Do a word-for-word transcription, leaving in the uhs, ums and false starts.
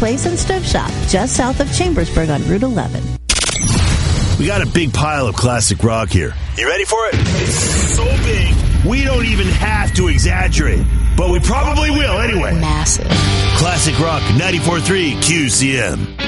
Fireplace and Stove Shop, just south of Chambersburg on Route eleven. We got a big pile of classic rock here. You ready for it? It's so big, we don't even have to exaggerate. But we probably will anyway. Massive. Classic Rock ninety-four point three Q C M.